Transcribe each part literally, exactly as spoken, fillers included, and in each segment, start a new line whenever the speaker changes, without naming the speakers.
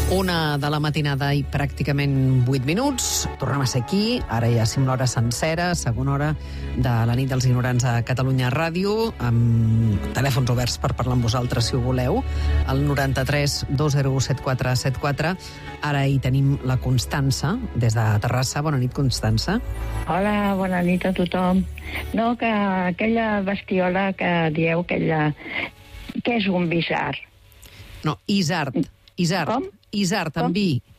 Una de la matinada i pràcticament vuit minuts. Tornem a ser aquí. Ara ja sembla l'hora sencera, segona hora de la nit dels ignorants a Catalunya Ràdio, amb telèfons oberts per parlar amb vosaltres, si ho voleu, al noranta-tres dos zero u set quatre set quatre. Ara hi tenim la Constança, des de Terrassa. Bona nit, Constança.
Hola, bona nit a tothom. No, que aquella bestiola que dieu, aquella... Què és un bisart?
No, isart. Isart.
Com?
Isart, amb
Com?
i.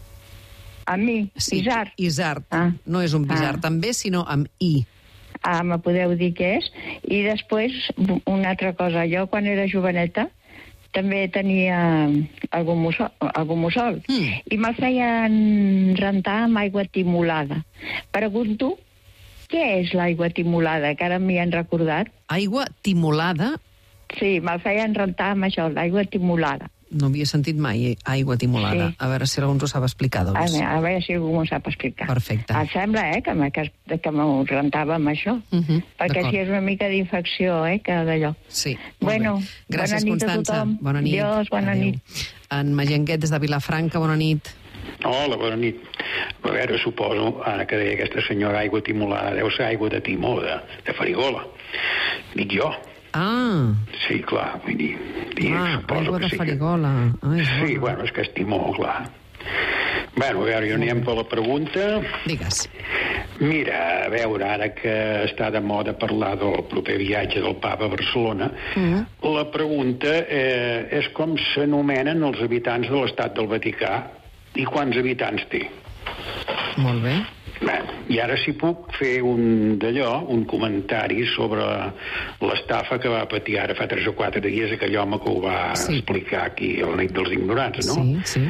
Amb mi?
Sí,
Isart?
isart.
Ah.
No és un bisart
Ah.
també, sinó amb i.
Ah, me podeu dir què és? I després, una altra cosa. Jo, quan era joveneta, també tenia algun mussol, algun mussol
Mm.
i me'l feien rentar amb aigua timolada. Pregunto, què és l'aigua timolada? Que ara m'hi han recordat.
Aigua timolada.
Sí, me'l feien rentar amb això, l'aigua timolada.
No havia sentit mai aigua timolada.
Sí.
A veure si algú ens ho sap explicar,
A
doncs.
veure, a veure si algú m'ho sap explicar.
Perfecte.
Em sembla, eh, que, me- que, que m'ho rentava amb això.
Uh -huh,
Perquè
d'acord.
si és una mica d'infecció, eh, que d'allò.
Sí, molt
Bueno,
bé. Gràcies,
bona nit a
Constança.
tothom.
Bona nit.
Adiós, bona
Adéu.
nit.
En Magenguet, des de Vilafranca, bona nit.
Hola, bona nit. A veure, suposo, ara que deia aquesta senyora aigua timolada, deu ser aigua de timó, de, de farigola. Dic jo.
Ah,
Sí, clar, vull dir... I
ah
suposo
aigua
que
de
sí que-
farigola. Ah, és
Sí,
bona.
bueno, és que és timó, clar. Bueno, a veure, jo anem per la pregunta.
Digues.
Mira, a veure, ara que està de moda parlar del proper viatge del Papa a Barcelona,
Mm.
la pregunta eh, és com s'anomenen els habitants de l'estat del Vaticà i quants habitants té.
Molt bé.
Bé, i ara si puc fer un d'allò, un comentari sobre l'estafa que va patir ara fa tres o quatre dies aquell home que ho va
Sí.
explicar aquí a la nit dels ignorants, no?
Sí, sí.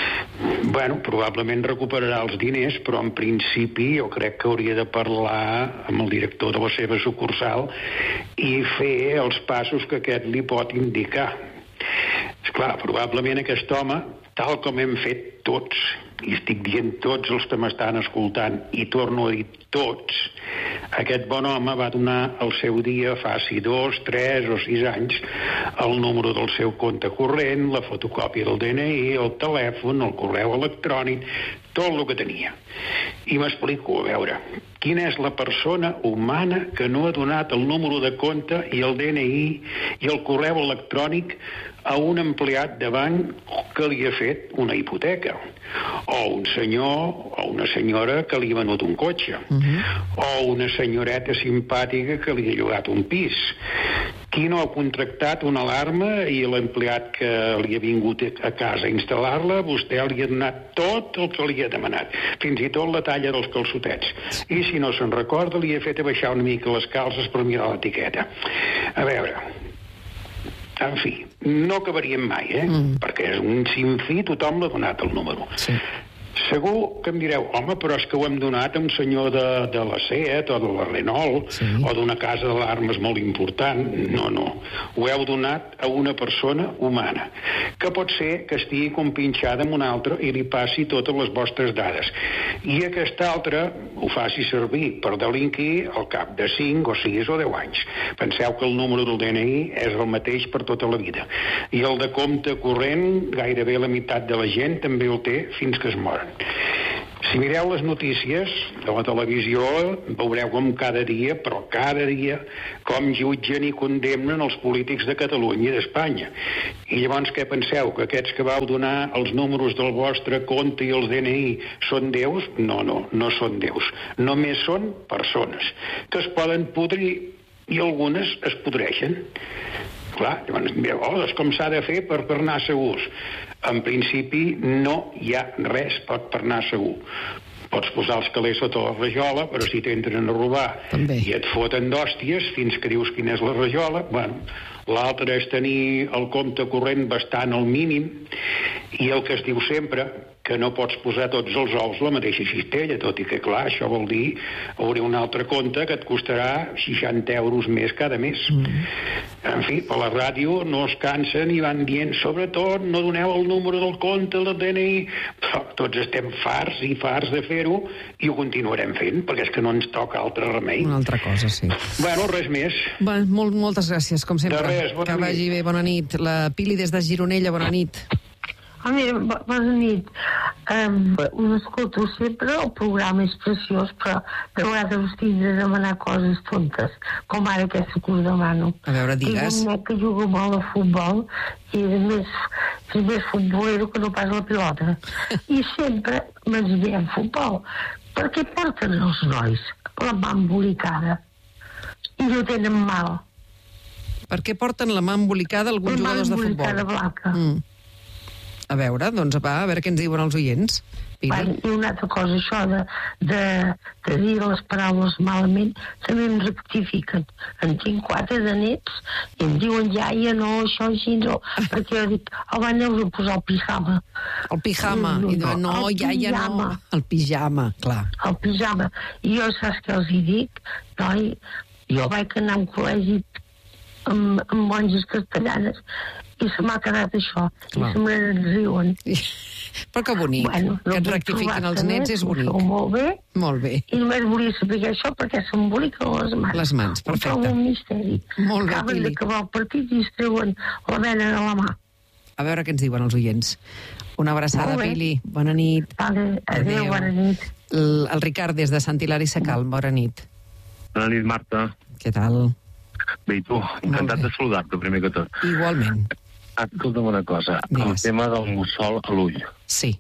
Bueno, probablement recuperarà els diners, però en principi jo crec que hauria de parlar amb el director de la seva sucursal i fer els passos que aquest li pot indicar. Esclar, probablement aquest home, tal com hem fet tots, i estic dient tots els que m'estan escoltant, i torno a dir tots, aquest bon home va donar el seu dia fa si dos, tres o sis anys el número del seu compte corrent, la fotocòpia del D N I, el telèfon, el correu electrònic, tot el que tenia. I m'explico, a veure, quina és la persona humana que no ha donat el número de compte i el D N I i el correu electrònic a un empleat de banc que li ha fet una hipoteca, o un senyor o una senyora que li ha venut un cotxe,
Uh-huh.
o una senyoreta simpàtica que li ha llogat un pis. Qui no ha contractat una alarma i l'empleat que li ha vingut a casa a instal·lar-la, vostè li ha donat tot el que li ha demanat, fins i tot la talla dels calçotets. I si no se'n recorda, li ha fet abaixar una mica les calces per mirar l'etiqueta. A veure, en fi, no acabaríem mai, eh?
Mm.
Perquè és un sinfí, tothom l'ha donat el número.
Sí.
Segur que em direu, home, però és que ho hem donat a un senyor de, de la SEAT o de la Renault,
Sí.
o d'una casa d'alarmes molt important. No, no. Ho heu donat a una persona humana, que pot ser que estigui compinxada amb una altra i li passi totes les vostres dades. I aquesta altra ho faci servir per delinquir al cap de cinc o sis o deu anys. Penseu que el número del D N I és el mateix per tota la vida. I el de compte corrent, gairebé la meitat de la gent també el té fins que es moren. Si mireu les notícies de la televisió, veureu com cada dia, però cada dia, com jutgen i condemnen els polítics de Catalunya i d'Espanya. I llavors què penseu? Que aquests que vau donar els números del vostre compte i els D N I són déus? No, no, no són déus. Només són persones que es poden podrir i algunes es podreixen. Clar, llavors, mireu, oh, doncs com s'ha de fer per, per anar segurs? En principi no hi ha res per, per anar segur. Pots posar els calés sota la rajola, però si t'entren a robar
També.
i et foten d'hòsties fins que dius quina és la rajola, bueno, l'altre és tenir el compte corrent bastant al mínim i el que es diu sempre, que no pots posar tots els ous la mateixa cistella, tot i que, clar, això vol dir obrir un altre compte que et costarà seixanta euros més cada mes. Mm. En fi, per la ràdio no es cansen i van dient, sobretot, no doneu el número del compte, del D N I, però tots estem farts i farts de fer-ho i ho continuarem fent, perquè és que no ens toca altre remei.
Una altra cosa, sí.
Bueno, res més.
Bé, molt, moltes gràcies, com sempre.
De res, bona
que
nit.
vagi bé, bona nit. La Pili des de Gironella, bona nit.
Ah, mira, bona nit. Um, us escolto sempre, el programa és preciós, però de vegades us tinc de demanar coses tontes, com ara aquesta que us demano.
A veure, digues.
Tinc un net que juga molt a futbol i és més, és més futbolero que no pas la pilota. I sempre me'ns ve en futbol. Per què porten els nois la mà embolicada i no tenen mal?
Per què porten la mà embolicada alguns jugadors de futbol?
La mà embolicada blanca.
Mm. A veure, doncs va, a veure què ens diuen els oients.
Va, I una altra cosa, això de, de, de dir les paraules malament, també em rectifiquen. En tinc quatre de nets i em diuen iaia, no, això així no, perquè jo dic, el van a posar el pijama.
El pijama, i diuen, no, iaia, no. El pijama, clar.
El pijama. I jo saps què els hi dic? Noi, jo vaig anar a un col·legi amb, amb monges castellanes i se m'ha quedat això. Clar. I se me'n riuen.
Però que bonic. Bueno, no que et rectifiquin els nets és bonic.
Molt bé.
Molt bé.
I només volia saber això perquè s'emboliquen les mans.
Les mans, perfecte.
Ho trobo un misteri.
Molt bé,
Acaben
Pili.
d'acabar el partit i es treuen la vena de la mà.
A veure què ens diuen els oients. Una abraçada, Pili. Bona nit.
Vale, adéu, adéu. Bona nit.
El, el Ricard, des de Sant Hilari Sacalm. Bona nit.
Bona nit, Marta.
Què tal?
Bé, i tu? Encantat de saludar-te, primer que tot.
Igualment.
Escolta'm una cosa, el tema del mussol a l'ull.
Sí.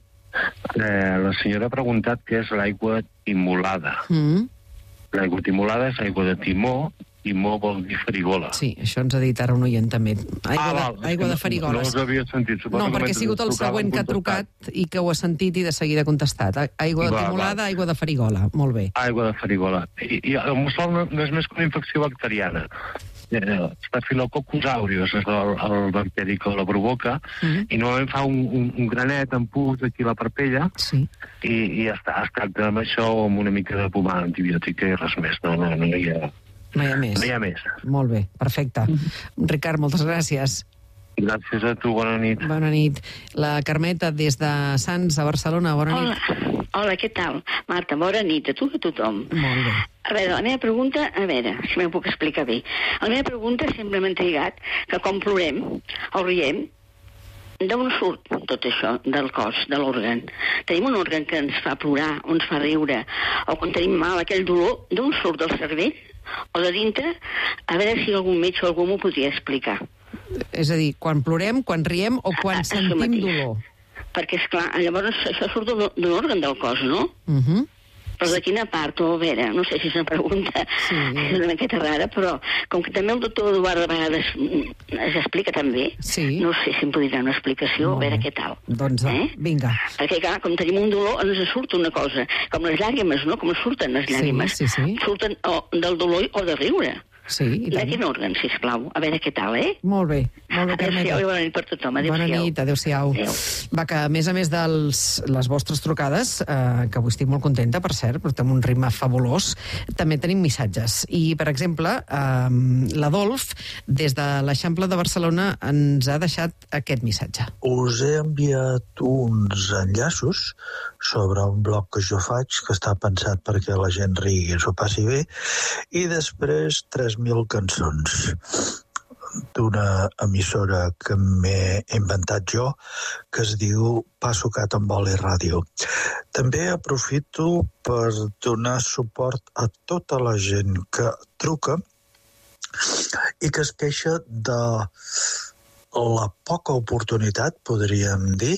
Eh, la senyora ha preguntat què és l'aigua timolada.
Mm.
L'aigua timolada és aigua de timó, timó vol dir farigola.
Sí, això ens ha dit ara un oient també. Aigua,
ah,
de,
val,
aigua de farigoles.
No us havia sentit. Suposo
no, perquè ha sigut el següent que ha trucat i que ho ha sentit i de seguida ha contestat. Aigua de timolada, aigua de farigola. Molt bé.
Aigua de farigola. I, i el mussol no, no és més que una infecció bacteriana. Staphylococcus aureus és el, el bacteri que la provoca, uh-huh. i normalment fa un, un, un granet en pus aquí a la parpella,
sí.
i, i ja està, es tracta amb això o amb una mica de pomada antibiòtica i res més. No, no, no hi ha,
no hi ha més.
No hi ha més.
Molt bé, perfecte. Uh-huh. Ricard, moltes gràcies.
Gràcies a tu, bona nit.
Bona nit. La Carmeta, des de Sants, a Barcelona, bona nit.
Hola, Hola què tal? Marta, bona nit a tu i a tothom.
Molt bé.
A veure, la meva pregunta, a veure, si m'ho puc explicar bé. La meva pregunta sempre m'ha intrigat que quan plorem o riem, d'on surt tot això del cos, de l'òrgan? Tenim un òrgan que ens fa plorar, o ens fa riure, o quan tenim mal, aquell dolor, d'on surt del cervell? O de dintre? A veure si algun metge o algú m'ho podria explicar.
És a dir, quan plorem, quan riem o quan a, sentim dolor?
Perquè, esclar, llavors això surt d'un òrgan del cos, no?
Mhm. Uh-huh.
Però de quina part, o a veure, no sé si és una pregunta, sí. És una miqueta rara, però com que també el doctor Eduard de vegades es explica també,
sí.
No sé si em podria dar una explicació, a veure què tal.
Doncs eh? vinga.
Perquè clar, com tenim un dolor, ens surt una cosa, com les llàgrimes, no? Com surten les llàgrimes.
Sí, sí, sí.
Surten o del dolor o de riure.
Sí, i tant.
De quin òrgan, sisplau? A veure què tal, eh?
Molt bé. Molt bé,
Carmeta. Adéu-siau i bona nit per tothom. Adéu-siau.
Bona nit, adéu-siau. Adéu. Va, que a més a més de les vostres trucades, eh, que avui estic molt contenta, per cert, perquè tenim un ritme fabulós, també tenim missatges. I, per exemple, eh, l'Adolf, des de l'Eixample de Barcelona, ens ha deixat aquest missatge.
Us he enviat uns enllaços sobre un blog que jo faig, que està pensat perquè la gent rigui i s'ho passi bé, i després tres mil cançons d'una emissora que m'he inventat jo, que es diu Passocat amb Oli Ràdio. També aprofito per donar suport a tota la gent que truca i que es queixa de la poca oportunitat, podríem dir,